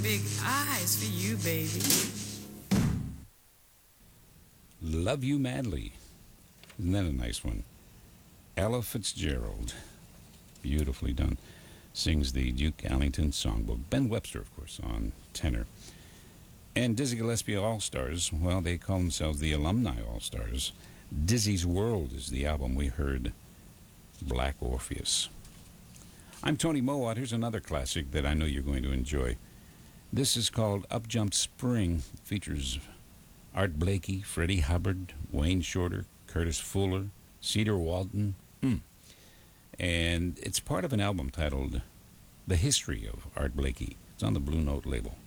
big eyes for you, baby. Love You Madly. Isn't that a nice one? Ella Fitzgerald. Beautifully done. Sings the Duke Ellington songbook. Ben Webster, of course, on tenor. And Dizzy Gillespie All-Stars, well, they call themselves the Alumni All-Stars. Dizzy's World is the album we heard. Black Orpheus. I'm Tony Mowat. Here's another classic that I know you're going to enjoy. This is called Up Jump Spring. It features Art Blakey, Freddie Hubbard, Wayne Shorter, Curtis Fuller, Cedar Walton. And it's part of an album titled The History of Art Blakey. It's on the Blue Note label.